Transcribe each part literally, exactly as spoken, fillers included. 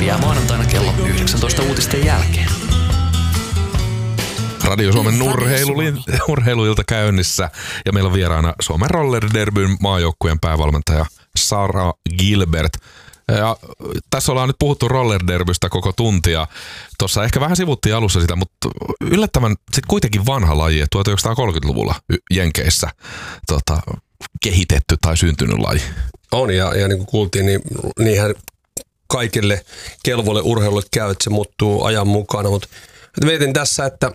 selviää maanantaina kello yhdeksäntoista uutisten jälkeen. Radio Suomen urheilu- urheiluilta käynnissä ja meillä on vieraana Suomen Roller Derbyn maajoukkueen päävalmentaja Sara Gilbert. Ja tässä ollaan nyt puhuttu Roller Derbystä koko tuntia. Tuossa ehkä vähän sivuttiin alussa sitä, mutta yllättävän sit kuitenkin vanha laji, tuhatyhdeksänsataakolmekymmentäluvulla Jenkeissä tota, kehitetty tai syntynyt laji. On ja, ja niin kuin kuultiin, niin niinhän kaikille kelvoille urheilulle käy, että se muuttuu ajan mukana, mutta mietin tässä, että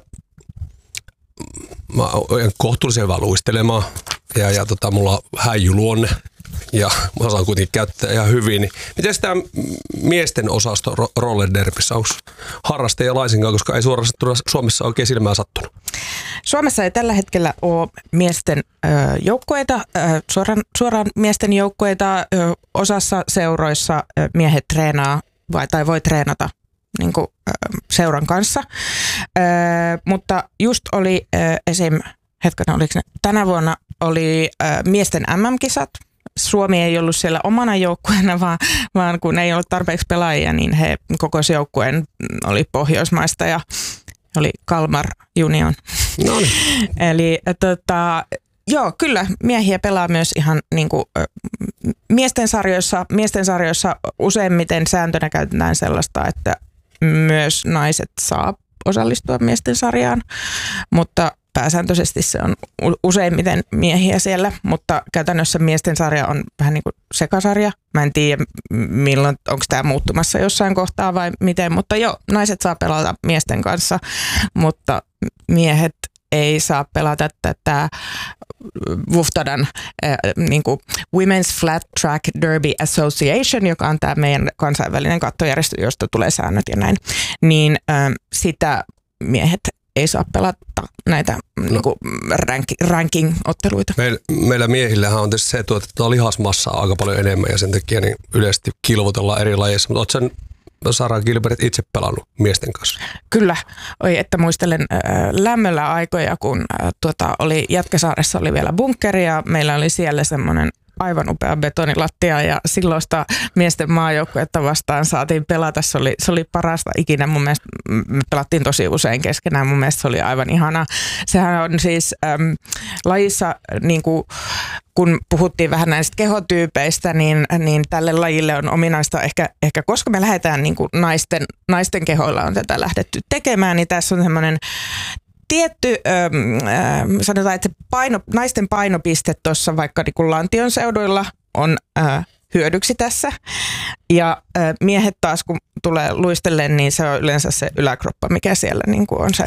mä olen kohtuullisen hyvä luistelemaan ja, ja tota, mulla on häijyluonne ja mä osaan kuitenkin käyttää ihan hyvin. Niin miten tämä miesten osasto roller derbyssä, onko harrasteja laisinkaan, koska ei suoraan Suomessa oikein silmään sattunut? Suomessa ei tällä hetkellä ole miesten ö, joukkueita, ö, suoraan, suoraan miesten joukkueita. Ö, osassa seuroissa ö, miehet treenaa vai, tai voi treenata niin kuin, ö, seuran kanssa. Ö, mutta just oli ö, esim. Hetkinen, oliko ne, tänä vuonna oli ö, miesten M M-kisat. Suomi ei ollut siellä omana joukkueena, vaan, vaan kun ei ollut tarpeeksi pelaajia, niin he kokosi joukkueen, oli Pohjoismaista ja oli Kalmar Union. No niin. Eli tota, joo, kyllä miehiä pelaa myös ihan niin kuin, miesten sarjoissa. Miesten sarjoissa useimmiten sääntönä käytetään sellaista, että myös naiset saa osallistua miesten sarjaan, mutta pääsääntöisesti se on useimmiten miehiä siellä, mutta käytännössä miesten sarja on vähän niin kuin sekasarja. Mä en tiedä, milloin, onko tämä muuttumassa jossain kohtaa vai miten, mutta joo, naiset saa pelata miesten kanssa, mutta miehet ei saa pelata tätä W F T A D n äh, niin kuin Women's Flat Track Derby Association, joka on tämä meidän kansainvälinen kattojärjestö, josta tulee säännöt ja näin, niin äh, sitä miehet ei saa pelata näitä no. niin kuin ranking, ranking-otteluita. Meillä, meillä miehillähän on tässä se, että tuota lihasmassaa aika paljon enemmän ja sen takia niin yleisesti kilvoitellaan eri lajeissa. Mutta oletko sen Sara Gilbert itse pelannut miesten kanssa? Kyllä. Oi, että muistelen äh, lämmöllä aikoja, kun äh, tuota, oli Jätkäsaaressa oli vielä bunkkeri ja meillä oli siellä semmoinen aivan upea betonilattia ja silloista miesten maajoukkuetta vastaan saatiin pelata. Se oli, se oli parasta ikinä. Mun mielestä me pelattiin tosi usein keskenään. Mun mielestä se oli aivan ihana. Sehän on siis äm, lajissa, niin kuin, kun puhuttiin vähän näistä kehotyypeistä, niin, niin tälle lajille on ominaista ehkä, ehkä koska me lähdetään niin kuin naisten, naisten kehoilla on tätä lähdetty tekemään, niin tässä on semmoinen tietty, äh, sanotaan, että paino, naisten painopiste tuossa vaikka niin lantion seuduilla on äh, hyödyksi tässä. Ja äh, miehet taas, kun tulee luistellen, niin se on yleensä se yläkroppa, mikä siellä niin kuin on se,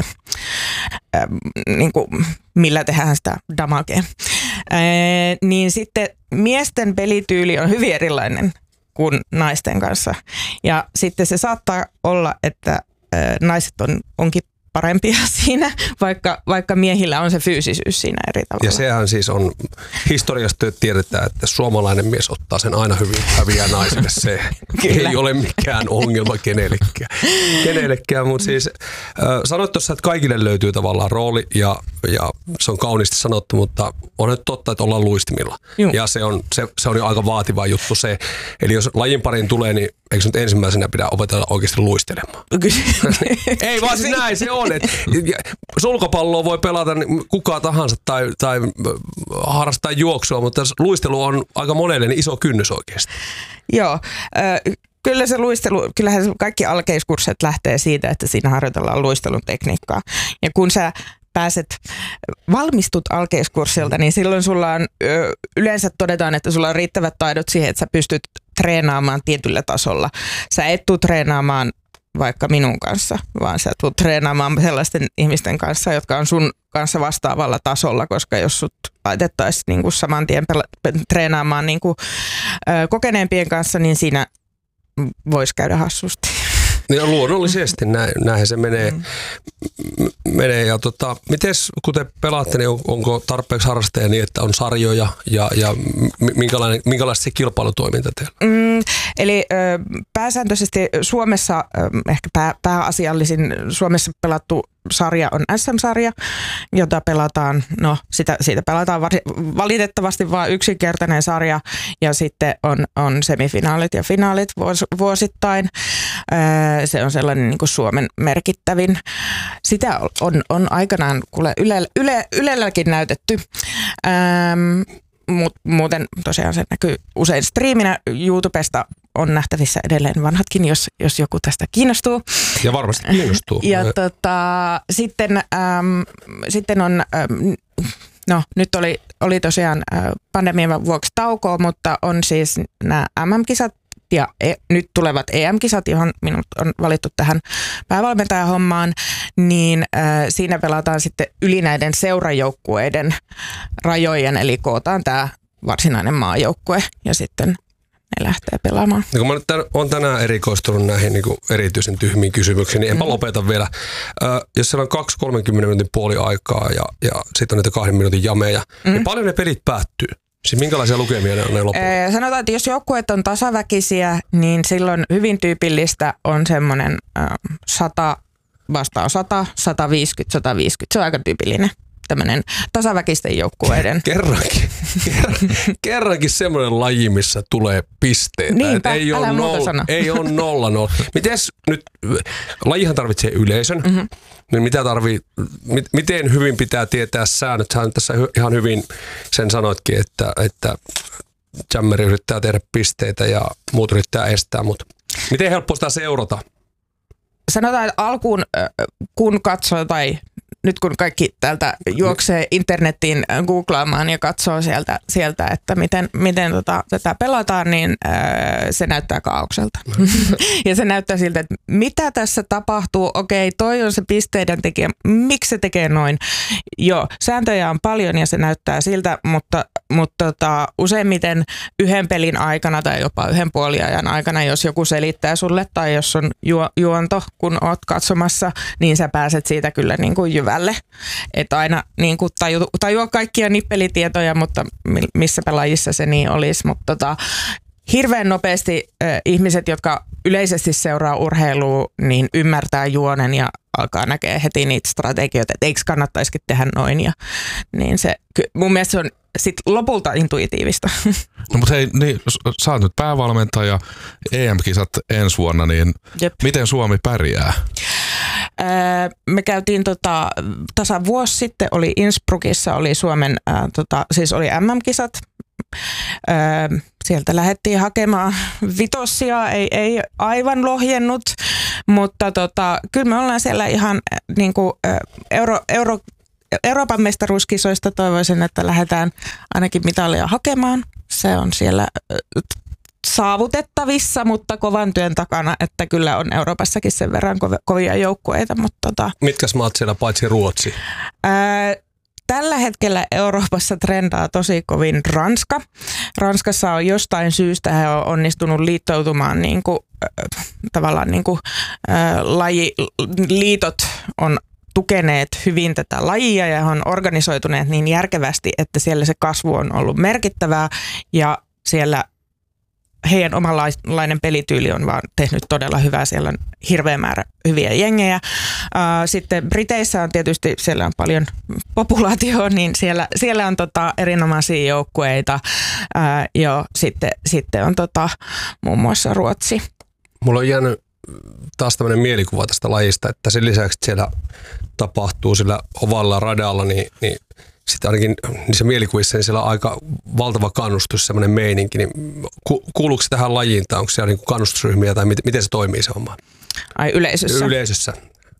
äh, niin kuin, millä tehdään sitä damagea. Äh, niin sitten miesten pelityyli on hyvin erilainen kuin naisten kanssa. Ja sitten se saattaa olla, että äh, naiset on, onkin parempia siinä, vaikka, vaikka miehillä on se fyysisyys siinä eri tavalla. Ja sehän siis on, historiasta tiedetään, että suomalainen mies ottaa sen aina hyvin, häviää naisille. Se Kyllä. ei ole mikään ongelma kenellekään. kenellekään mutta siis äh, sanoit tuossa, että kaikille löytyy tavallaan rooli ja, ja se on kauniisti sanottu, mutta on nyt totta, että ollaan luistimilla. Juh. Ja se on, se, se on jo aika vaativa juttu se. Eli jos lajin pariin tulee, niin eikö nyt ensimmäisenä pidä opetella oikeasti luistelemaan? Ei vaan siis näin se on. Et sulkapalloa voi pelata kuka tahansa tai, tai harrastaa juoksua, mutta luistelu on aika monelle niin iso kynnys oikeasti. Joo, äh, kyllä se luistelu, kyllähän kaikki alkeiskurssit lähtee siitä, että siinä harjoitellaan luistelun tekniikkaa. Ja kun sä pääset, valmistut alkeiskurssilta, niin silloin sulla on, ö, yleensä todetaan, että sulla on riittävät taidot siihen, että sä pystyt treenaamaan tietyllä tasolla. Sä et tule treenaamaan vaikka minun kanssa, vaan sä tulet treenaamaan sellaisten ihmisten kanssa, jotka on sun kanssa vastaavalla tasolla, koska jos sut laitettaisiin niin kuin saman tien pela- treenaamaan niin kuin, ö, kokeneempien kanssa, niin siinä voisi käydä hassusti. Ja luonnollisesti näin, näinhän se menee. Mm. menee ja tota, mites kun te pelaatte, niin on, onko tarpeeksi harrasteja niin, että on sarjoja ja, ja minkälainen, minkälaista se kilpailutoiminta teillä? Mm, eli ö, pääsääntöisesti Suomessa, ö, ehkä pää, pääasiallisin Suomessa pelattu sarja on S M-sarja, jota pelataan, no sitä, siitä pelataan var, valitettavasti vain yksinkertainen sarja ja sitten on, on semifinaalit ja finaalit vuos, vuosittain. Öö, se on sellainen niin kuin Suomen merkittävin. Sitä on, on aikanaan kuule Yle, Yle, Ylelläkin näytetty. Öö, Mut, muuten tosiaan se näkyy usein striiminä. YouTubesta on nähtävissä edelleen vanhatkin, jos, jos joku tästä kiinnostuu. Ja varmasti kiinnostuu. Ja tota, sitten, äm, sitten on, äm, no nyt oli, oli tosiaan äh, pandemian vuoksi taukoa, mutta on siis nämä M M-kisat ja e, nyt tulevat E M-kisat, johon minut on valittu tähän päävalmentajahommaan, niin äh, siinä pelataan sitten yli näiden seurajoukkueiden rajojen, eli kootaan tämä varsinainen maajoukkue ja sitten ne lähtee pelaamaan. Ja kun mä nyt tän, on tänään erikoistunut näihin niin kuin erityisen tyhmiin kysymyksiin, niin enpä mm. lopeta vielä. Ö, jos siellä on kaksi kolmenkymmenen minuutin puoli aikaa ja, ja sitten on niitä kahden minuutin jameja, mm. niin paljon ne pelit päättyy? Siis minkälaisia lukemia ne on ne loppuun? Ee, sanotaan, että jos joukkueet on tasaväkisiä, niin silloin hyvin tyypillistä on semmoinen äh, sata vastaan sata, sata viisikymmentä, sata viisikymmentä. Se on aika tyypillinen tämmöinen tasaväkisten joukkueiden. Kerrankin, kerran, kerrankin semmoinen laji, missä tulee pisteitä. Niinpä, ei älä ole muuta nolla, sano. ei ole nolla nolla. Mites nyt, lajihan tarvitsee yleisön, mm-hmm. niin mitä tarvii, mit, miten hyvin pitää tietää säännöt? Sähän tässä ihan hyvin sen sanoitkin, että, että jammeri yrittää tehdä pisteitä ja muut yrittää estää, mutta miten helppoa sitä seurata? Sanotaan, että alkuun kun katsoo tai nyt kun kaikki täältä juoksee internettiin googlaamaan ja katsoo sieltä, sieltä että miten, miten tota, tätä pelataan, niin ää, se näyttää kaaokselta. Ja se näyttää siltä, että mitä tässä tapahtuu, okei, toi on se pisteiden tekijä, miksi se tekee noin? Joo, sääntöjä on paljon ja se näyttää siltä, mutta, mutta tota, useimmiten yhden pelin aikana tai jopa yhden puoliajan aikana, jos joku selittää sulle tai jos on juo, juonto, kun oot katsomassa, niin sä pääset siitä kyllä niin kuin jyvä. Että aina niin kuin tajua, tajua kaikkia nippelitietoja, mutta missä pelaajissa se niin olisi. Mutta tota, hirveän nopeasti äh, ihmiset, jotka yleisesti seuraa urheilua, niin ymmärtää juonen ja alkaa näkee heti niitä strategioita, että eikö kannattaisikin tehdä noin. Ja, niin se, mun mielestä se on sit lopulta intuitiivista. No mutta hei, niin, sä oot nyt päävalmentaja, E M-kisat ensi vuonna, niin Jep. miten Suomi pärjää? Me käytiin tota, tasan vuosi sitten, oli Innsbruckissa, oli Suomen, ää, tota, siis oli M M-kisat. Ää, sieltä lähdettiin hakemaan vitossia, ei, ei aivan lohjennut, mutta tota, kyllä me ollaan siellä ihan niin kuin, euro, euro, Euroopan mestaruuskisoista toivoisin, että lähdetään ainakin mitalia hakemaan. Se on siellä saavutettavissa, mutta kovan työn takana, että kyllä on Euroopassakin sen verran kovia joukkueita. Mutta tota, mitkäs maat siellä paitsi Ruotsi? Ää, tällä hetkellä Euroopassa trendaa tosi kovin Ranska. Ranskassa on jostain syystä he on onnistunut liittoutumaan niin kuin, äh, tavallaan niin kuin, äh, laji, liitot on tukeneet hyvin tätä lajia ja on organisoituneet niin järkevästi, että siellä se kasvu on ollut merkittävää ja siellä heidän omanlainen pelityyli on vaan tehnyt todella hyvää. Siellä on hirveä määrä hyviä jengejä. Sitten Briteissä on tietysti, siellä on paljon populaatioa, niin siellä, siellä on tota erinomaisia joukkueita. Jo, sitten, sitten on tota, muun muassa Ruotsi. Mulla on jäänyt taas tämmöinen mielikuva tästä lajista, että sen lisäksi, että siellä tapahtuu sillä ovalla radalla, niin, niin sitten ainakin niissä mielikuvissa niin siellä on aika valtava kannustus, semmoinen meininki. Niin ku, kuuluuko se tähän lajiin tai onko siellä niin kannustusryhmiä tai miten, miten se toimii se homma? Ai yleisössä? Yleisössä.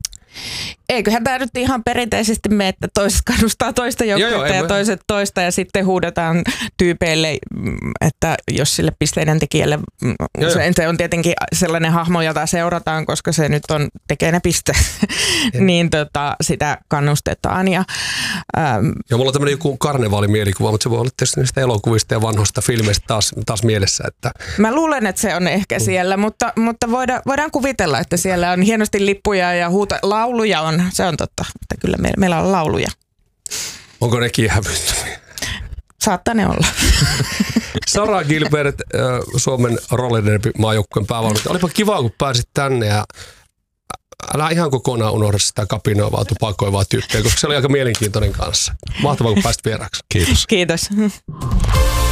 Eiköhän tämä nyt ihan perinteisesti mene, että toiset kannustaa toista joukkuetta ja toiset toista ja sitten huudetaan tyypeille, että jos sille pisteiden tekijälle, usein se on tietenkin sellainen hahmo, jota seurataan, koska se nyt on, tekee ne pisteet, niin tota, sitä kannustetaan. Ja, ähm, ja mulla on tämmöinen joku karnevaalimielikuvaa, mutta se voi olla tietysti niistä elokuvista ja vanhoista filmeistä taas, taas mielessä. Että mä luulen, että se on ehkä siellä, mutta, mutta voidaan, voidaan kuvitella, että siellä on hienosti lippuja ja huuta, lauluja on, se on totta, että kyllä me, meillä on lauluja. Onko nekin hävyttömiä? Saattaa ne olla. Sara Gilbert, Suomen rollerderby maajoukkueen päävalmentaja. Olipa kiva, kun pääsit tänne ja älä ihan kokonaan unohda sitä kapinoivaa, tupakoivaa tyyppiä, koska se oli aika mielenkiintoinen kanssa. Mahtavaa, kun pääsit vieraksi. Kiitos. Kiitos.